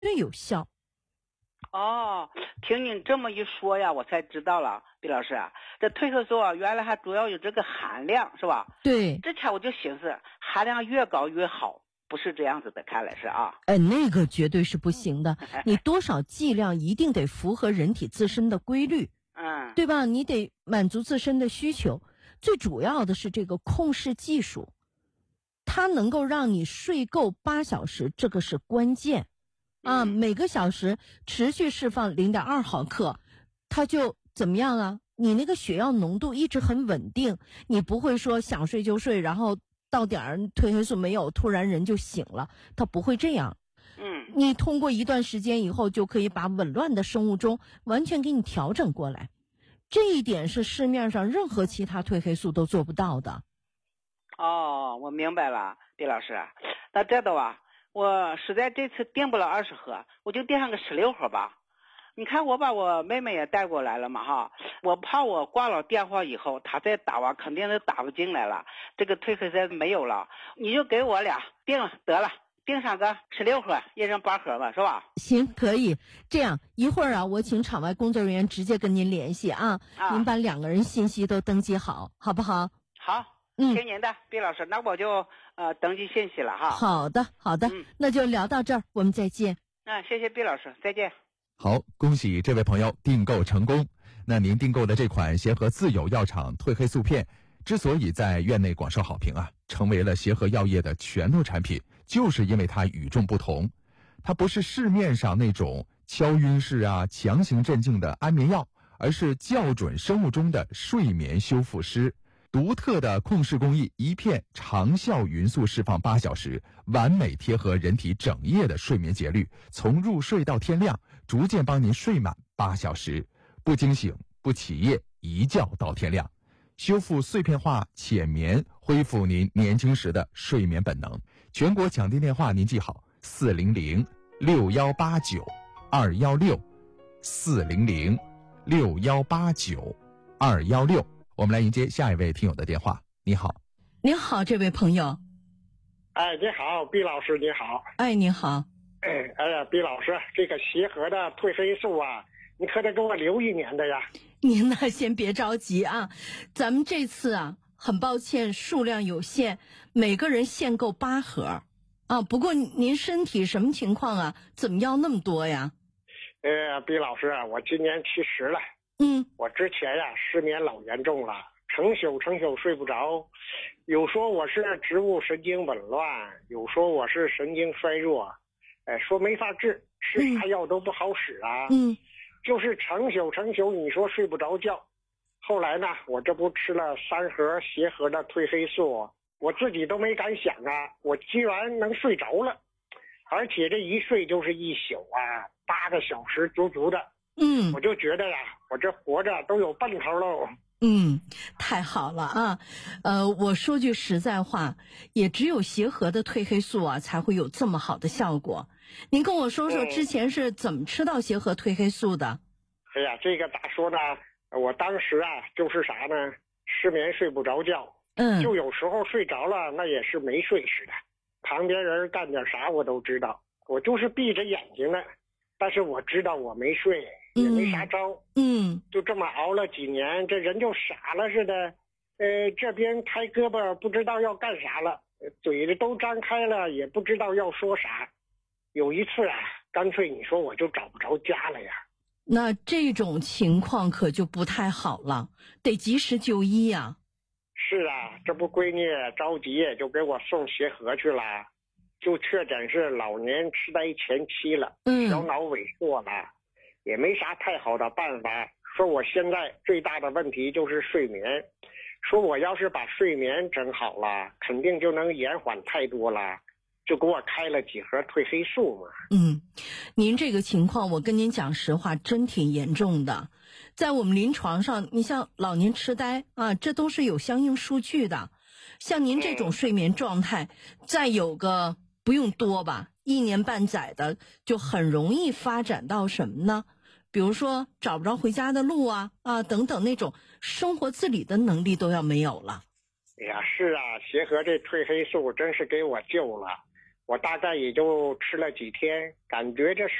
对有效。 哦，听您这么一说呀，我才知道了，毕老师啊，这褪黑素啊，原来还主要有这个含量，是吧？ 对， 之前我就寻思含量越高越好，不是这样子的，看来是啊。 那个绝对是不行的，你多少剂量一定得符合人体自身的规律，对吧？你得满足自身的需求。最主要的是这个控室技术，它能够让你睡够8小时，这个是关键。每个小时持续释放0.2毫克，它就怎么样啊？你那个血药浓度一直很稳定，你不会说想睡就睡，然后到点儿褪黑素没有，突然人就醒了，它不会这样。你通过一段时间以后，就可以把紊乱的生物钟完全给你调整过来。这一点是市面上任何其他褪黑素都做不到的。 哦，我明白了，毕老师。那这的吧，我实在这次订不了20盒，我就订上个16盒吧。你看我把我妹妹也带过来了嘛哈，我怕我挂了电话以后她再打完肯定都打不进来了，这个褪黑素没有了，你就给我俩订了得了，订上个16盒，一人8盒吧，是吧？ 行，可以。这样一会儿啊，我请场外工作人员直接跟您联系啊，您把2个人信息都登记好，好不好？ 好，听您的，毕老师，那我就登记信息了哈。 好的，好的，那就聊到这儿，我们再见。 谢谢毕老师，再见。 好，恭喜这位朋友订购成功。那您订购的这款协和自有药厂褪黑素片，之所以在院内广受好评啊，成为了协和药业的拳头产品，就是因为它与众不同。它不是市面上那种敲晕式啊、强行镇静的安眠药，而是校准生物钟的睡眠修复师。独特的控室工艺，一片长效匀速释放8小时，完美贴合人体整夜的睡眠节律，从入睡到天亮，逐渐帮您睡满8小时，不惊醒，不起夜，一觉到天亮，修复碎片化浅眠，恢复您年轻时的睡眠本能。全国抢订电话您记好：400-6189-216，400-6189-216。我们来迎接下一位听友的电话。你好。 你好，这位朋友。 你好，毕老师，你好。 你好。 毕老师，这个协和的褪黑素啊，你可得给我留1年的呀。 您呢，先别着急啊，咱们这次啊，很抱歉数量有限，每个人限购8盒啊。不过您身体什么情况啊？怎么要那么多呀？ 毕老师，我今年70了。我之前呀失眠老严重了，成宿睡不着，有说我是植物神经紊乱，有说我是神经衰弱，说没法治，吃啥药都不好使啊。就是成宿你说睡不着觉。后来呢，我这不吃了3盒协和的褪黑素，我自己都没敢想啊，我居然能睡着了，而且这一睡就是1宿啊，8个小时足足的。我就觉得呀，我这活着都有奔头喽。 太好了啊！我说句实在话，也只有协和的褪黑素啊，才会有这么好的效果。您跟我说说之前是怎么吃到协和褪黑素的？ 这个咋说呢？我当时啊，就是啥呢？失眠睡不着觉，就有时候睡着了，那也是没睡似的。旁边人干点啥我都知道，我就是闭着眼睛呢，但是我知道我没睡。也没啥招，就这么熬了几年，这人就傻了似的，这边抬胳膊不知道要干啥了，嘴子都张开了，也不知道要说啥。有一次啊，干脆你说我就找不着家了呀。 那这种情况可就不太好了，得及时就医呀。 是啊，这不闺女着急就给我送协和去了，就确诊是老年痴呆前期了，小脑萎缩了。也没啥太好的办法，说我现在最大的问题就是睡眠，说我要是把睡眠整好了，肯定就能延缓太多了，就给我开了几盒褪黑素嘛。 您这个情况我跟您讲实话真挺严重的，在我们临床上，你像老年痴呆啊，这都是有相应数据的。像您这种睡眠状态，再有个不用多吧1年半载的，就很容易发展到什么呢？比如说找不着回家的路啊等等，那种生活自理的能力都要没有了。 是啊，协和这褪黑素真是给我救了。 我大概也就吃了几天，感觉这